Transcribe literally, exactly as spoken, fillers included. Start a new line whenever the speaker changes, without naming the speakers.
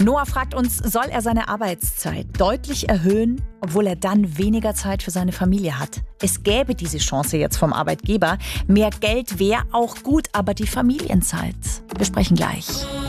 Noah fragt uns, soll er seine Arbeitszeit deutlich erhöhen, obwohl er dann weniger Zeit für seine Familie hat? Es gäbe diese Chance jetzt vom Arbeitgeber. Mehr Geld wäre auch gut, aber die Familienzeit. Wir sprechen gleich.